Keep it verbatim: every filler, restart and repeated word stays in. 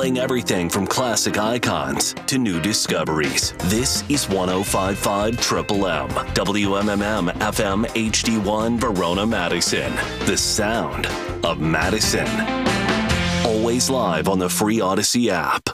playing everything from classic icons to new discoveries. This is one oh five point five Triple M, W M M M F M H D one Verona, Madison. The sound of Madison. Always live on the free Odyssey app.